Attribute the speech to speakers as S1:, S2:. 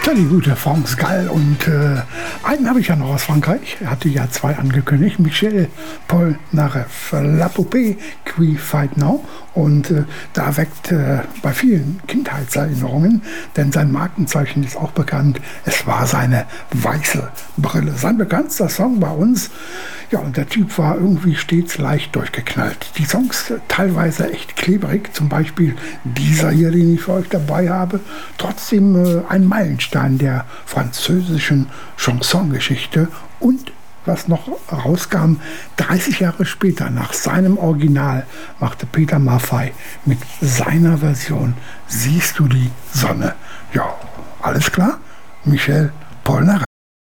S1: Die gute France Gall und einen habe ich ja noch aus Frankreich. Er hatte ja zwei angekündigt. Michel Polnareff, La Poupée qui fight now. Und da weckt bei vielen Kindheitserinnerungen, denn sein Markenzeichen ist auch bekannt. Es war seine weiße Brille. Sein bekanntester Song bei uns. Ja, und der Typ war irgendwie stets leicht durchgeknallt. Die Songs teilweise echt klebrig, zum Beispiel dieser hier, den ich für euch dabei habe. Trotzdem ein Meilenstein der französischen Chansongeschichte und was noch rauskam, 30 Jahre später, nach seinem Original, machte Peter Maffay mit seiner Version Siehst du die Sonne? Ja, alles klar? Michel Polnareff.